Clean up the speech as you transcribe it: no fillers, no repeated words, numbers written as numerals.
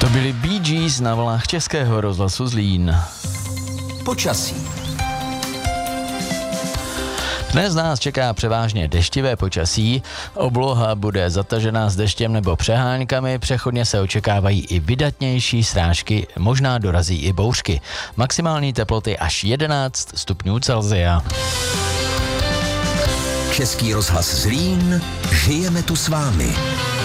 To byli Bee Gees na vlnách Českého rozhlasu Zlín. Počasí. Dnes nás čeká převážně deštivé počasí, obloha bude zatažená s deštěm nebo přeháňkami, přechodně se očekávají i vydatnější srážky, možná dorazí i bouřky. Maximální teploty až 11 stupňů Celsia. Český rozhlas Zlín, žijeme tu s vámi.